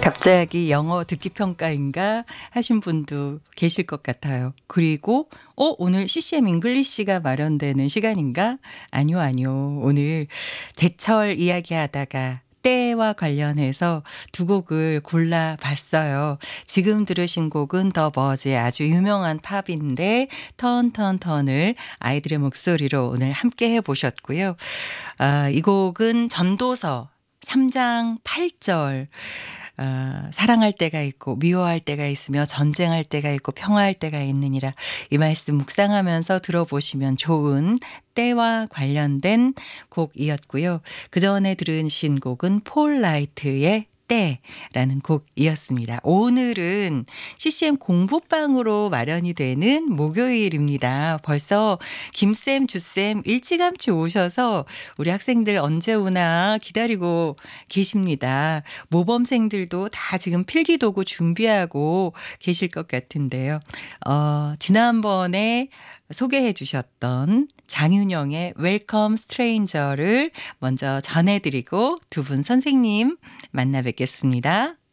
갑자기 영어 듣기 평가인가 하신 분도 계실 것 같아요. 그리고 오늘 CCM 잉글리시가 마련되는 시간인가? 아니요, 아니요. 오늘 제철 이야기하다가 때와 관련해서 두 곡을 골라봤어요. 지금 들으신 곡은 더 버즈의 아주 유명한 팝인데 턴을 아이들의 목소리로 오늘 함께 해보셨고요. 이 곡은 전도서 3장 8절. 사랑할 때가 있고 미워할 때가 있으며 전쟁할 때가 있고 평화할 때가 있느니라. 이 말씀 묵상하면서 들어보시면 좋은 때와 관련된 곡이었고요. 그 전에 들으신 곡은 폴 라이트의 때라는 곡이었습니다. 오늘은 CCM 공부방으로 마련이 되는 목요일입니다. 벌써 김쌤, 주쌤 일찌감치 오셔서 우리 학생들 언제 오나 기다리고 계십니다. 모범생들도 다 지금 필기도구 준비하고 계실 것 같은데요. 지난번에 소개해 주셨던 장윤영의 웰컴 스트레인저를 먼저 전해드리고 두 분 선생님 만나 뵙겠습니다.